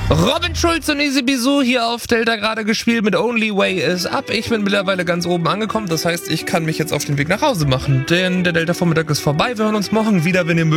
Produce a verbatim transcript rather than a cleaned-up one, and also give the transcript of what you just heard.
Robin Schulz und Easy Bisou hier auf Delta gerade gespielt mit Only Way Is Up. Ich bin mittlerweile ganz oben angekommen, das heißt, ich kann mich jetzt auf den Weg nach Hause machen, denn der Delta-Vormittag ist vorbei. Wir hören uns morgen wieder, wenn ihr mögt.